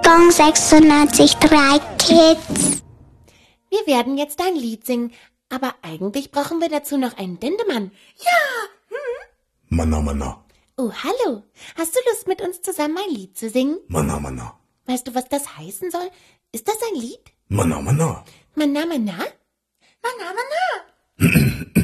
Gong 96.3 Kids. Wir werden jetzt ein Lied singen, aber eigentlich brauchen wir dazu noch einen Dendemann. Ja. Mana, mana. Oh, hallo. Hast du Lust, mit uns zusammen ein Lied zu singen? Mana, mana. Weißt du, was das heißen soll? Ist das ein Lied? Mana, mana. Mana, mana? Mana, mana.